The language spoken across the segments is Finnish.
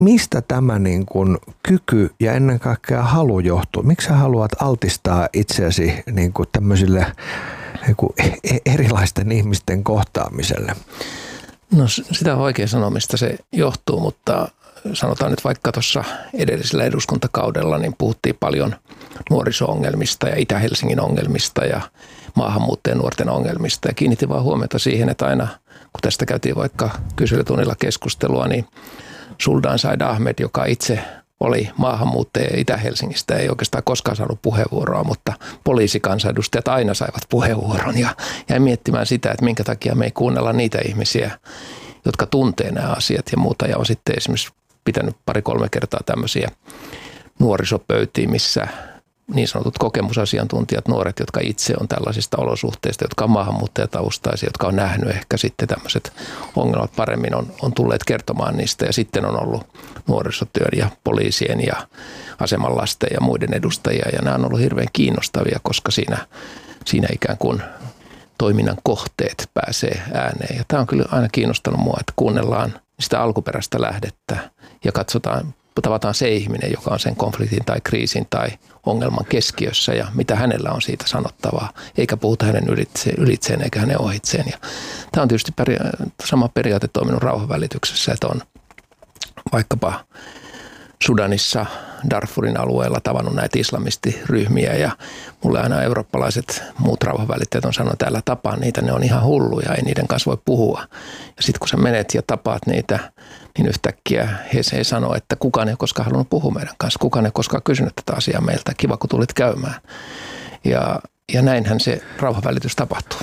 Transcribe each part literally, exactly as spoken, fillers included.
mistä tämä niin kuin kyky ja ennen kaikkea halu johtuu? Miksi sä haluat altistaa itseäsi niin kuin tämmöisille niin kuin erilaisten ihmisten kohtaamiselle? No sitä on oikein sanoa, mistä se johtuu, mutta sanotaan nyt vaikka tuossa edellisellä eduskuntakaudella, niin puhuttiin paljon nuoriso-ongelmista ja Itä-Helsingin ongelmista ja maahanmuuttajien nuorten ongelmista. Ja kiinnitin vaan huomiota siihen, että aina kun tästä käytiin vaikka kyselytunnilla keskustelua, niin Suldaan Said Ahmed, joka itse oli maahanmuuttaja Itä-Helsingistä, ei oikeastaan koskaan saanut puheenvuoroa, mutta poliisikansanedustajat aina saivat puheenvuoron ja jäin miettimään sitä, että minkä takia me ei kuunnella niitä ihmisiä, jotka tuntee nämä asiat ja muuta. Ja on sitten esimerkiksi pitänyt pari-kolme kertaa tämmöisiä nuorisopöytiä, missä niin sanotut kokemusasiantuntijat, nuoret, jotka itse on tällaisista olosuhteista, jotka on maahanmuuttajataustaisia, jotka on nähnyt ehkä sitten tämmöiset ongelmat paremmin, on, on tulleet kertomaan niistä. Ja sitten on ollut nuorisotyön ja poliisien ja asemanlasten ja muiden edustajia. Ja nämä on ollut hirveän kiinnostavia, koska siinä, siinä ikään kuin toiminnan kohteet pääsee ääneen. Ja tämä on kyllä aina kiinnostanut mua, että kuunnellaan sitä alkuperäistä lähdettä ja katsotaan, tavataan se ihminen, joka on sen konfliktin tai kriisin tai ongelman keskiössä ja mitä hänellä on siitä sanottavaa, eikä puhuta hänen ylitseen, ylitseen eikä hänen ohitseen. Ja tämä on tietysti peria- sama periaate toiminut rauhanvälityksessä, että on vaikkapa Sudanissa, Darfurin alueella tavannut näitä islamistiryhmiä ja mulle aina eurooppalaiset muut rauhanvälittäjät on sanonut, että älä tapaa niitä, ne on ihan hulluja, ei niiden kanssa voi puhua. Ja sitten kun sä menet ja tapaat niitä, niin yhtäkkiä he, he sanoo, että kukaan ei koskaan halunnut puhua meidän kanssa, kukaan ei koskaan kysynyt tätä asiaa meiltä, kiva kun tulit käymään. Ja, ja näinhän se rauhanvälitys tapahtuu.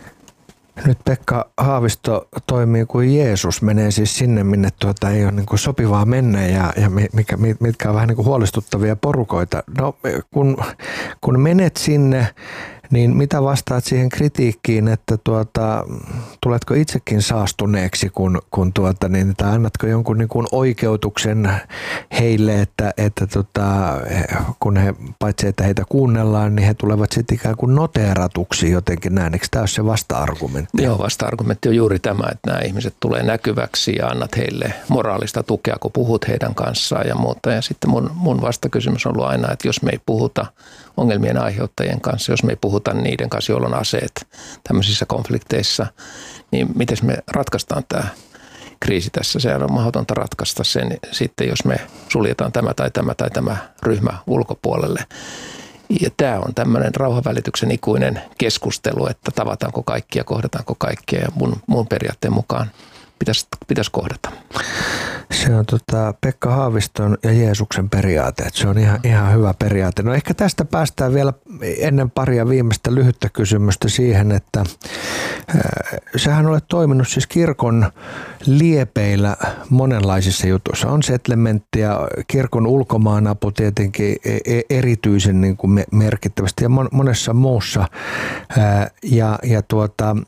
Nyt Pekka Haavisto toimii kuin Jeesus, menee siis sinne, minne tuota ei ole niin kuin sopivaa mennä ja, ja mikä, mitkä on vähän niin kuin huolestuttavia porukoita. No kun, kun menet sinne, niin mitä vastaat siihen kritiikkiin, että tuota, tuletko itsekin saastuneeksi, kun, kun tuota, niin, tai annatko jonkun niin kuin oikeutuksen heille, että, että tuota, kun he, paitsi että heitä kuunnellaan, niin he tulevat sitten ikään kuin noteeratuksi jotenkin näin. Eikö tämä ole se vasta-argumentti? Joo, vasta-argumentti on juuri tämä, että nämä ihmiset tulee näkyväksi ja annat heille moraalista tukea, kun puhut heidän kanssaan ja muuta. Ja sitten mun, mun vastakysymys on ollut aina, että jos me ei puhuta ongelmien aiheuttajien kanssa, jos me ei puhuta niiden kanssa, joilla on aseet tämmöisissä konflikteissa, niin miten me ratkaistaan tämä kriisi tässä? Se on mahdotonta ratkaista sen sitten, jos me suljetaan tämä tai tämä tai tämä ryhmä ulkopuolelle. Ja tämä on tämmöinen rauhanvälityksen ikuinen keskustelu, että tavataanko kaikkia, kohdataanko kaikkia ja mun, mun periaatteen mukaan pitäisi, pitäisi kohdata. Se on tota Pekka Haaviston ja Jeesuksen periaate, että se on ihan, ihan hyvä periaate. No ehkä tästä päästään vielä ennen paria viimeistä lyhyttä kysymystä siihen, että äh, sähän olet toiminut siis kirkon liepeillä monenlaisissa jutuissa. On settlementtia, kirkon ulkomaanapu tietenkin erityisen niin kuin merkittävästi ja monessa muussa. Äh, ja, ja tuota,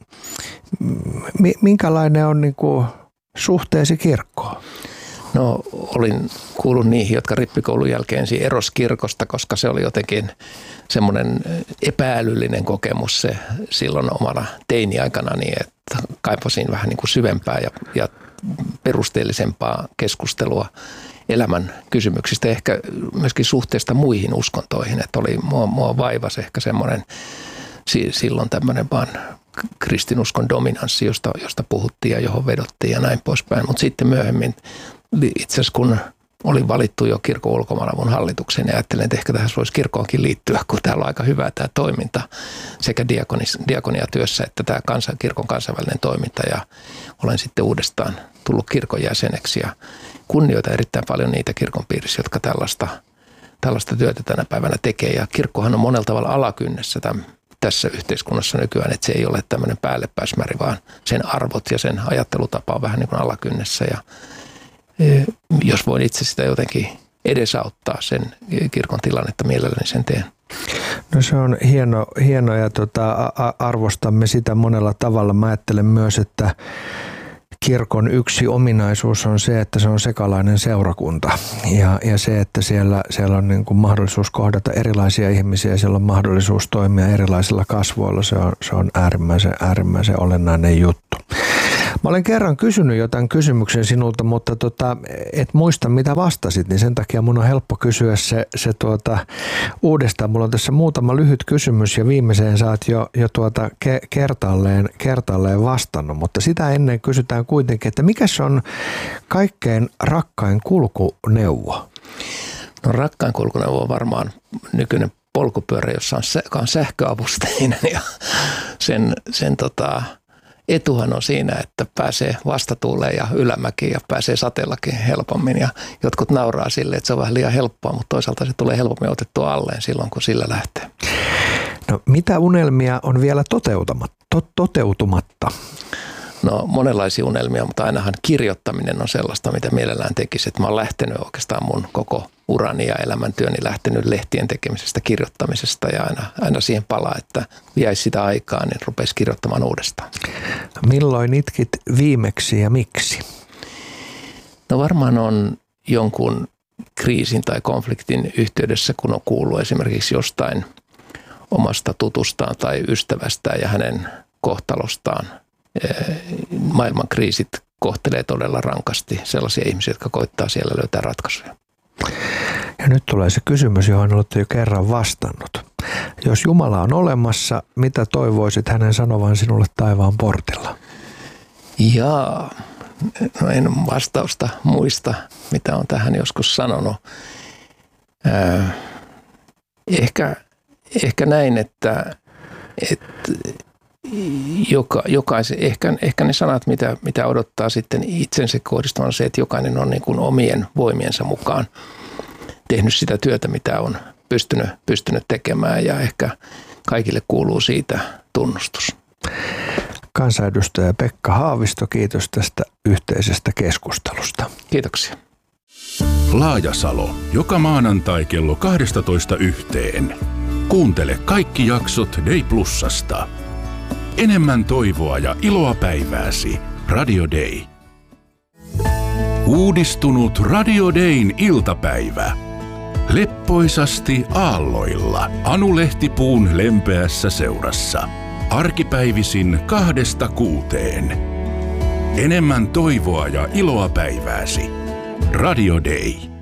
minkälainen on niin kuin suhteesi kirkkoon? No olin kuullut niihin, jotka rippikoulun jälkeen erosi kirkosta, koska se oli jotenkin semmoinen epäälyllinen kokemus se silloin omana teini-aikana, niin että kaipasin vähän niin kuin syvempää ja, ja perusteellisempaa keskustelua elämän kysymyksistä, ehkä myöskin suhteesta muihin uskontoihin, että oli, mua, mua vaivasi ehkä semmoinen silloin tämmöinen vaan kristinuskon dominanssi, josta, josta puhuttiin ja johon vedottiin ja näin poispäin. Mutta sitten myöhemmin, itse asiassa kun olin valittu jo kirkon ulkomaanavun hallitukseen, ja ajattelin, että ehkä tähän voisi kirkkoonkin liittyä, kun täällä on aika hyvä tämä toiminta sekä diakonis, diakoniatyössä että tämä kansan, kirkon kansainvälinen toiminta. Ja olen sitten uudestaan tullut kirkon jäseneksi ja kunnioitan erittäin paljon niitä kirkon piirissä, jotka tällaista, tällaista työtä tänä päivänä tekee. Ja kirkkohan on monella tavalla alakynnessä tämän tässä yhteiskunnassa nykyään, että se ei ole tämmöinen päällepäismäri, vaan sen arvot ja sen ajattelutapa on vähän niin kuin alakynnessä. Ja jos voin itse sitä jotenkin edesauttaa sen kirkon tilannetta, mielelläni sen teen. No se on hieno, hieno ja tota, arvostamme sitä monella tavalla. Mä ajattelen myös, että kirkon yksi ominaisuus on se, että se on sekalainen seurakunta ja, ja se, että siellä, siellä on niin kuin mahdollisuus kohdata erilaisia ihmisiä ja siellä on mahdollisuus toimia erilaisilla kasvoilla, se on, se on äärimmäisen, äärimmäisen olennainen juttu. Mä olen kerran kysynyt jotain kysymyksen sinulta, mutta tota, et muista mitä vastasit, niin sen takia mun on helppo kysyä se, se tuota, uudestaan. Mulla on tässä muutama lyhyt kysymys ja viimeiseen sä oot jo, jo tuota ke, kertaalleen, kertaalleen vastannut, mutta sitä ennen kysytään kuitenkin, että mikä se on kaikkein rakkain kulkuneuvo? No rakkain kulkuneuvo on varmaan nykyinen polkupyörä, jossa on, joka on sähköavusteinen ja sen, sen tota, etuhan on siinä, että pääsee vastatuuleen ja ylämäkiin ja pääsee sateellakin helpommin ja jotkut nauraa sille, että se on vähän liian helppoa, mutta toisaalta se tulee helpommin otettua alleen silloin, kun sillä lähtee. No mitä unelmia on vielä toteutumatta? No monenlaisia unelmia, mutta ainahan kirjoittaminen on sellaista, mitä mielellään tekisi. Että mä oon lähtenyt oikeastaan mun koko urani ja elämäntyöni lähtenyt lehtien tekemisestä, kirjoittamisesta ja aina, aina siihen palaa, että jäisi sitä aikaa, niin rupesi kirjoittamaan uudestaan. Milloin itkit viimeksi ja miksi? No varmaan on jonkun kriisin tai konfliktin yhteydessä, kun on kuullut esimerkiksi jostain omasta tutustaan tai ystävästään ja hänen kohtalostaan. Maailman kriisit kohtelee todella rankasti sellaisia ihmisiä, jotka koittaa siellä löytää ratkaisuja. Ja nyt tulee se kysymys, johon olette jo kerran vastannut. Jos Jumala on olemassa, mitä toivoisit hänen sanovan sinulle taivaan portilla? Jaa, no en vastausta muista, mitä on tähän joskus sanonut. Äh, ehkä, ehkä näin, että, että Joka, jokaisen, ehkä, ehkä ne sanat, mitä, mitä odottaa sitten itsensä kohdistuvan, on se, että jokainen on niin kuin omien voimiensa mukaan tehnyt sitä työtä, mitä on pystynyt, pystynyt tekemään ja ehkä kaikille kuuluu siitä tunnustus. Kansanedustaja Pekka Haavisto, kiitos tästä yhteisestä keskustelusta. Kiitoksia. Laajasalo, joka maanantai kello kaksitoista yhteen. Kuuntele kaikki jaksot Day Plusasta. Enemmän toivoa ja iloa päivääsi. Radio Day. Uudistunut Radio Dayn iltapäivä. Leppoisasti aalloilla. Anu Lehtipuun lempeässä seurassa. Arkipäivisin kahdesta kuuteen. Enemmän toivoa ja iloa päivääsi. Radio Day.